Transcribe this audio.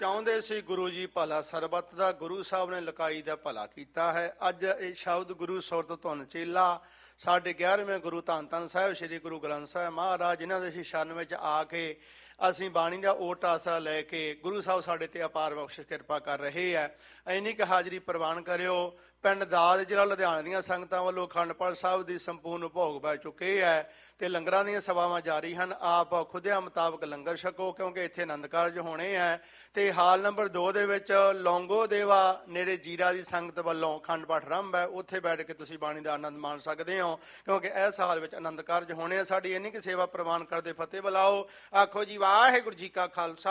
ਚਾਹੁੰਦੇ ਸੀ ਗੁਰੂ ਜੀ ਭਲਾ ਸਰਬੱਤ ਦਾ, ਗੁਰੂ ਸਾਹਿਬ ਨੇ ਲਕਾਈ ਦਾ ਭਲਾ ਕੀਤਾ ਹੈ। ਅੱਜ ਇਹ ਸ਼ਬਦ ਗੁਰੂ ਸੁਰਤ ਧੁਨ ਚੇਲਾ ਸਾਡੇ 11ਵੇਂ ਗੁਰੂ ਧੰਨ ਧੰਨ ਸਾਹਿਬ ਸ੍ਰੀ ਗੁਰੂ ਗ੍ਰੰਥ ਸਾਹਿਬ ਮਹਾਰਾਜ, ਜਿਨ੍ਹਾਂ ਦੇ ਅਸੀਂ ਸ਼ਰਨ ਵਿੱਚ ਆ ਕੇ ਅਸੀਂ ਬਾਣੀ ਦਾ ਓਟ ਆਸਰਾ ਲੈ ਕੇ ਗੁਰੂ ਸਾਹਿਬ ਸਾਡੇ ਤੇ ਅਪਾਰ ਬਖਸ਼ਿਸ਼ ਕਿਰਪਾ ਕਰ ਰਹੇ ਹੈ। ਇੰਨੀ ਕੁ ਹਾਜ਼ਰੀ ਪ੍ਰਵਾਨ ਕਰਿਓ। ਪਿੰਡ ਦਾਦ ਜ਼ਿਲ੍ਹਾ ਲੁਧਿਆਣਾ ਦੀਆਂ ਸੰਗਤਾਂ ਵੱਲੋਂ ਅਖੰਡ ਪਾਠ ਸਾਹਿਬ ਦੀ ਸੰਪੂਰਨ ਭੋਗ ਪੈ ਚੁੱਕੇ ਹੈ ਤੇ ਲੰਗਰਾਂ ਦੀਆਂ ਸੇਵਾਵਾਂ ਜਾਰੀ ਹਨ। ਆਪ ਖੁਦਿਆਂ ਮੁਤਾਬਕ ਲੰਗਰ ਛਕੋ, ਕਿਉਂਕਿ ਇੱਥੇ ਆਨੰਦ ਕਾਰਜ ਹੋਣੇ ਹੈ। ਤੇ ਹਾਲ ਨੰਬਰ 2 ਦੇ ਵਿੱਚ ਲੌਂਗੋ ਦੇਵਾ ਨੇੜੇ ਜੀਰਾ ਦੀ ਸੰਗਤ ਵੱਲੋਂ ਅਖੰਡ ਪਾਠ ਆਰੰਭ ਹੈ। ਉੱਥੇ ਬੈਠ ਕੇ ਤੁਸੀਂ ਬਾਣੀ ਦਾ ਆਨੰਦ ਮਾਣ ਸਕਦੇ ਹੋ, ਕਿਉਂਕਿ ਇਸ ਹਾਲ ਵਿੱਚ ਆਨੰਦ ਕਾਰਜ ਹੋਣੇ ਆ। ਸਾਡੀ ਇੰਨੀ ਕੁ ਸੇਵਾ ਪ੍ਰਵਾਨ ਕਰਦੇ ਫਤਿਹ ਬੁਲਾਓ। ਆਖੋ ਜੀ ਵਾਹਿਗੁਰੂ ਜੀ ਕਾ ਖਾਲਸਾ